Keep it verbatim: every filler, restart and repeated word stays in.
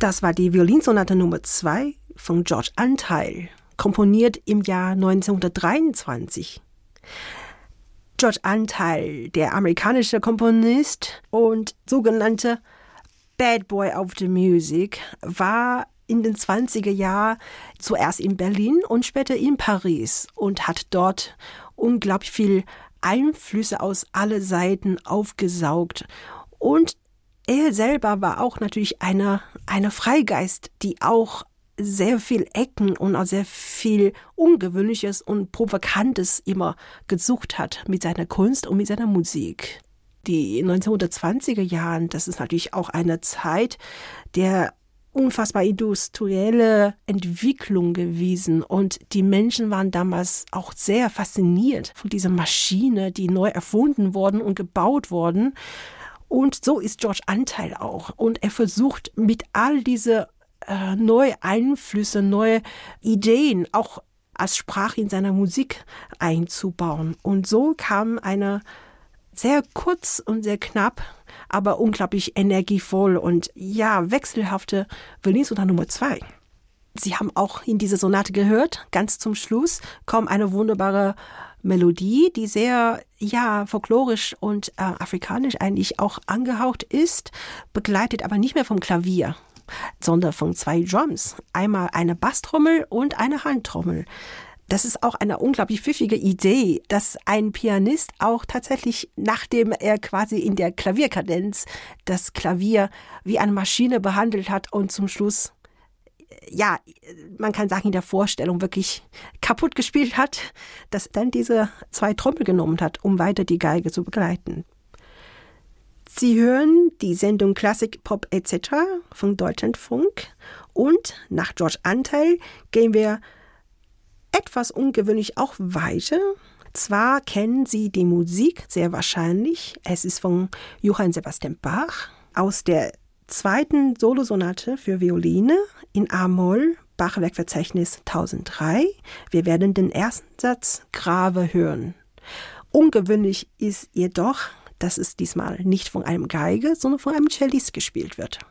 Das war die Violinsonate Nummer zwei von George Antheil, komponiert im Jahr neunzehnhundertdreiundzwanzig. George Antheil, der amerikanische Komponist und sogenannte Bad Boy of the Music, war in den zwanziger Jahren zuerst in Berlin und später in Paris und hat dort unglaublich viel Einflüsse aus allen Seiten aufgesaugt. Und er selber war auch natürlich eine, eine Freigeist, die auch sehr viel Ecken und auch sehr viel Ungewöhnliches und Provokantes immer gesucht hat mit seiner Kunst und mit seiner Musik. Die neunzehnhundertzwanziger Jahren, das ist natürlich auch eine Zeit der unfassbar industrielle Entwicklung gewesen und die Menschen waren damals auch sehr fasziniert von dieser Maschine, die neu erfunden worden und gebaut worden. Und so ist George Antheil auch. Und er versucht mit all diese äh, neue Einflüsse, neue Ideen auch als Sprache in seiner Musik einzubauen. Und so kam eine sehr kurz und sehr knapp, aber unglaublich energievoll und ja, wechselhafte Violinsonate Nummer zwei. Sie haben auch in dieser Sonate gehört, ganz zum Schluss kommt eine wunderbare Melodie, die sehr ja folklorisch und äh, afrikanisch eigentlich auch angehaucht ist, begleitet aber nicht mehr vom Klavier, sondern von zwei Drums. Einmal eine Basstrommel und eine Handtrommel. Das ist auch eine unglaublich pfiffige Idee, dass ein Pianist auch tatsächlich, nachdem er quasi in der Klavierkadenz das Klavier wie eine Maschine behandelt hat und zum Schluss, ja, man kann sagen, in der Vorstellung wirklich kaputt gespielt hat, dass dann diese zwei Trommel genommen hat, um weiter die Geige zu begleiten. Sie hören die Sendung Klassik, Pop et cetera von Deutschlandfunk und nach George Antheil gehen wir etwas ungewöhnlich auch weiter. Zwar kennen Sie die Musik sehr wahrscheinlich. Es ist von Johann Sebastian Bach aus der zweiten Solosonate für Violine in A-Moll, Bach-Werkverzeichnis tausenddrei. Wir werden den ersten Satz Grave hören. Ungewöhnlich ist jedoch, dass es diesmal nicht von einem Geige, sondern von einem Cellist gespielt wird.